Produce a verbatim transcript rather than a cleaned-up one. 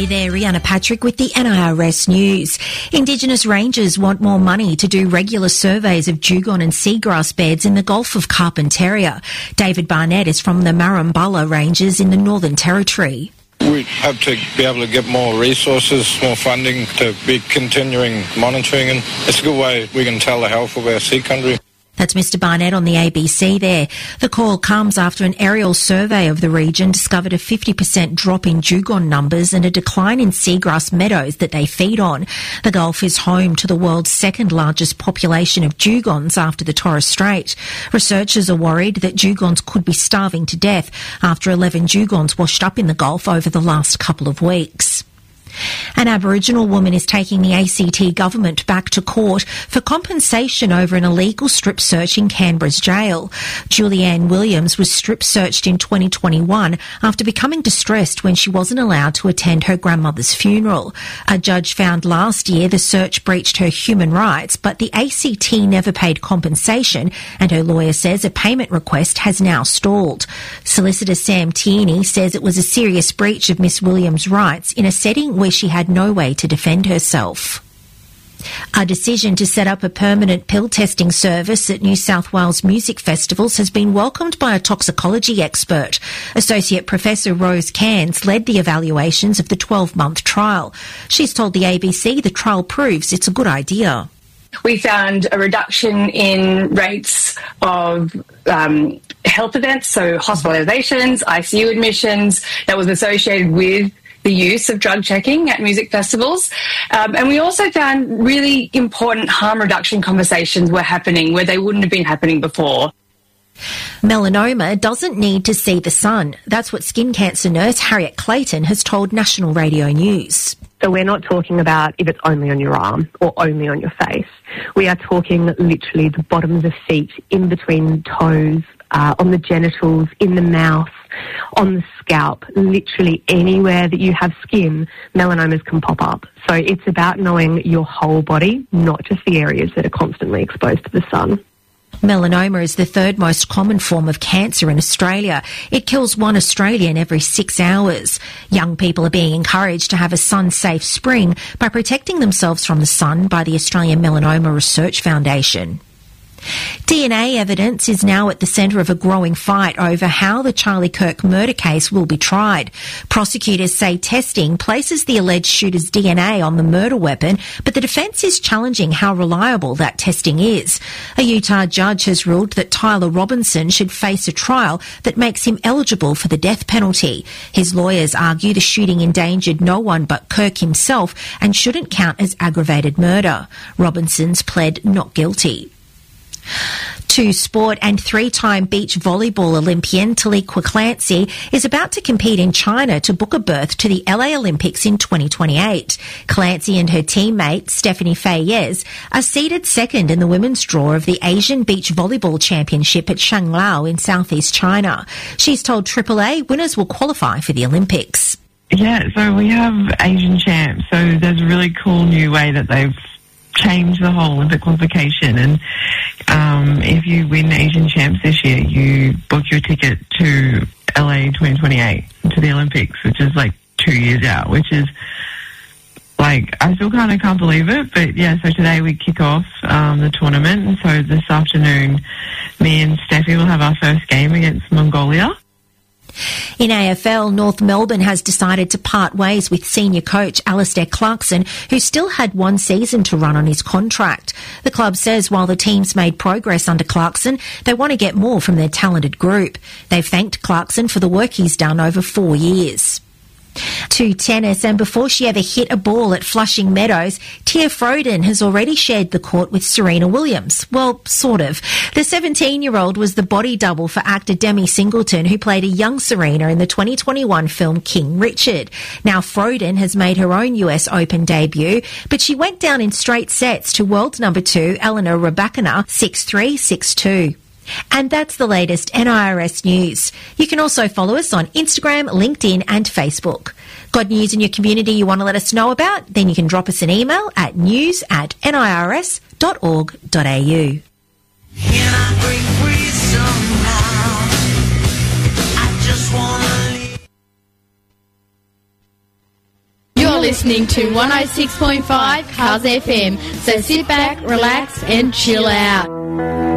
Hey there, Rihanna Patrick with the N I R S News. Indigenous rangers want more money to do regular surveys of dugong and seagrass beds in the Gulf of Carpentaria. David Barnett is from the Marambala Ranges in the Northern Territory. We hope to be able to get more resources, more funding to be continuing monitoring, and it's a good way we can tell the health of our sea country. That's Mister Barnett on the A B C there. The call comes after an aerial survey of the region discovered a fifty percent drop in dugong numbers and a decline in seagrass meadows that they feed on. The Gulf is home to the world's second largest population of dugongs after the Torres Strait. Researchers are worried that dugongs could be starving to death after eleven dugongs washed up in the Gulf over the last couple of weeks. An Aboriginal woman is taking the A C T government back to court for compensation over an illegal strip search in Canberra's jail. Julianne Williams was strip searched in twenty twenty-one after becoming distressed when she wasn't allowed to attend her grandmother's funeral. A judge found last year the search breached her human rights, but the A C T never paid compensation, and her lawyer says a payment request has now stalled. Solicitor Sam Tierney says it was a serious breach of Miss Williams' rights in a setting where she had no way to defend herself. A decision to set up a permanent pill testing service at New South Wales music festivals has been welcomed by a toxicology expert. Associate Professor Rose Cairns led the evaluations of the twelve-month trial. She's told the A B C the trial proves it's a good idea. We found a reduction in rates of um, health events, so hospitalisations, I C U admissions, that was associated with the use of drug checking at music festivals. Um, and we also found really important harm reduction conversations were happening where they wouldn't have been happening before. Melanoma doesn't need to see the sun. That's what skin cancer nurse Harriet Clayton has told National Radio News. So we're not talking about if it's only on your arm or only on your face. We are talking literally the bottom of the feet, in between toes, uh, on the genitals, in the mouth, on the scalp, literally anywhere that you have skin, melanomas can pop up. So it's about knowing your whole body, not just the areas that are constantly exposed to the sun. Melanoma is the third most common form of cancer in Australia. It kills one Australian every six hours. Young people are being encouraged to have a sun-safe spring by protecting themselves from the sun by the Australian Melanoma Research Foundation. D N A evidence is now at the centre of a growing fight over how the Charlie Kirk murder case will be tried. Prosecutors say testing places the alleged shooter's D N A on the murder weapon, but the defence is challenging how reliable that testing is. A Utah judge has ruled that Tyler Robinson should face a trial that makes him eligible for the death penalty. His lawyers argue the shooting endangered no one but Kirk himself and shouldn't count as aggravated murder. Robinson's pled not guilty. To sport, and three-time beach volleyball Olympian Taliqua Clancy is about to compete in China to book a berth to the L A Olympics in twenty twenty-eight. Clancy and her teammate Stephanie Fayez are seeded second in the women's draw of the Asian Beach Volleyball Championship at Shanglao in southeast China. She's told Triple A winners will qualify for the Olympics. Yeah, so we have Asian champs, so there's a really cool new way that they've change the whole Olympic qualification, and um, if you win Asian champs this year, you book your ticket to L A twenty twenty-eight, to the Olympics, which is like two years out, which is like, I still kind of can't believe it, but yeah, so today we kick off um, the tournament, and so this afternoon me and Steffi will have our first game against Mongolia. In A F L, North Melbourne has decided to part ways with senior coach Alistair Clarkson, who still had one season to run on his contract. The club says while the team's made progress under Clarkson, they want to get more from their talented group. They've thanked Clarkson for the work he's done over four years. To tennis, and before she ever hit a ball at Flushing Meadows, Tia Froden has already shared the court with Serena Williams. Well, sort of. The seventeen-year-old was the body double for actor Demi Singleton, who played a young Serena in the twenty twenty-one film King Richard. Now Froden has made her own U S Open debut, but she went down in straight sets to world number two Elena Rybakina six three, six two. And that's the latest N I R S news. You can also follow us on Instagram, LinkedIn and Facebook. Got news in your community you want to let us know about? Then you can drop us an email at news at nirs dot org dot a u. Can I break free somehow? I just wanna leave. listening to one oh six point five Cars F M. So sit back, relax and chill out.